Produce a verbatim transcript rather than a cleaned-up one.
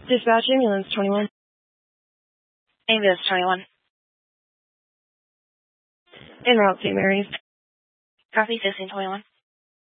Dispatch ambulance twenty-one. Ambulance twenty-one. En route, Saint Mary's. Copy fifteen twenty-one.